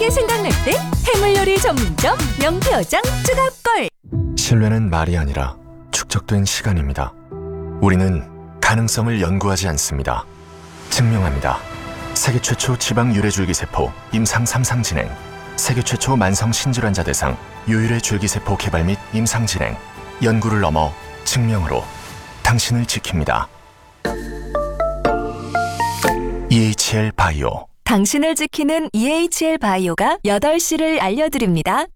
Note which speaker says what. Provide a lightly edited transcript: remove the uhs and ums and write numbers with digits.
Speaker 1: 맛있게 생각날 때 해물 요리 전문점 명표장 쯔갑걸.
Speaker 2: 신뢰는 말이 아니라 축적된 시간입니다. 우리는 가능성을 연구하지 않습니다. 증명합니다. 세계 최초 지방 유래줄기세포 임상 3상 진행, 세계 최초 만성 신질환자 대상 유일의 줄기세포 개발 및 임상 진행, 연구를 넘어 증명으로 당신을 지킵니다. EHL 바이오.
Speaker 1: 당신을 지키는 EHL 바이오가 8시를 알려드립니다.